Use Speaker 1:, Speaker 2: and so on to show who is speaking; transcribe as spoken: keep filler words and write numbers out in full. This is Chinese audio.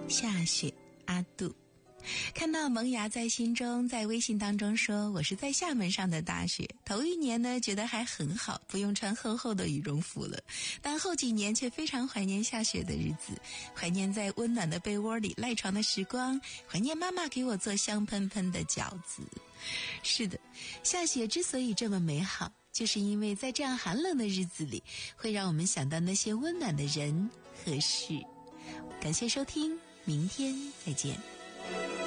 Speaker 1: 下雪阿杜。看到萌芽在心中在微信当中说，我是在厦门上的大学，头一年呢觉得还很好，不用穿厚厚的羽绒服了，但后几年却非常怀念下雪的日子，怀念在温暖的被窝里赖床的时光，怀念妈妈给我做香喷喷的饺子。是的，下雪之所以这么美好，就是因为在这样寒冷的日子里，会让我们想到那些温暖的人和事。感谢收听，明天再见。